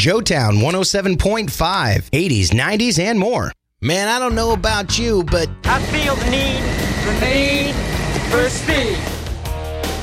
Joetown 107.5, 80s, 90s, and more. Man, I don't know about you, but I feel the need for speed.